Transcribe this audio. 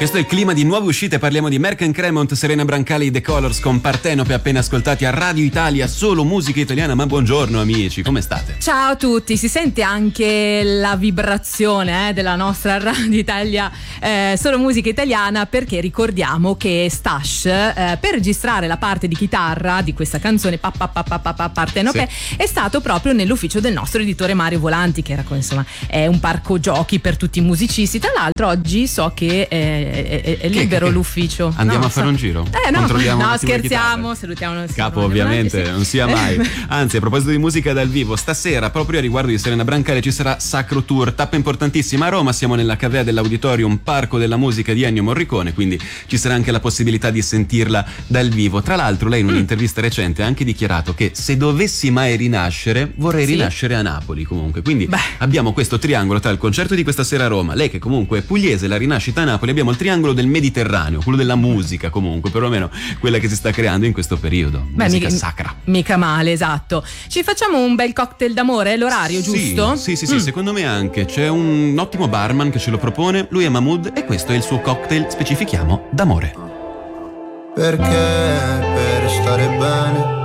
Questo è il clima di nuove uscite, parliamo di Merck & Cremont, Serena Brancali, The Colors con Partenope, appena ascoltati a Radio Italia, solo musica italiana. Ma buongiorno amici, come state? Ciao a tutti, si sente anche la vibrazione della nostra Radio Italia, solo musica italiana, perché ricordiamo che Stash, per registrare la parte di chitarra di questa canzone Partenope, sì, è stato proprio nell'ufficio del nostro editore Mario Volanti, che era, insomma, è un parco giochi per tutti i musicisti. Tra l'altro oggi so che è libero l'ufficio. Andiamo a fare un giro? Controlliamo no, scherziamo, salutiamo capo, ovviamente, non sia mai. Anzi, a proposito di musica dal vivo, stasera, proprio a riguardo di Serena Brancali, ci sarà Sacro Tour, tappa importantissima a Roma. Siamo nella cavea dell'Auditorium, Parco della Musica di Ennio Morricone, quindi ci sarà anche la possibilità di sentirla dal vivo. Tra l'altro lei in un'intervista recente ha anche dichiarato che se dovessi mai rinascere, vorrei rinascere a Napoli comunque. Quindi abbiamo questo triangolo tra il concerto di questa sera a Roma, lei che comunque è pugliese, la rinascita a Napoli, abbiamo il triangolo del Mediterraneo, quello della musica comunque, perlomeno quella che si sta creando in questo periodo. Musica sacra. Mica male, esatto. Ci facciamo un bel cocktail d'amore, è l'orario giusto? Sì, secondo me anche. C'è un ottimo barman che ce lo propone, lui è Mahmood e questo è il suo cocktail, specifichiamo, d'amore. Perché per stare bene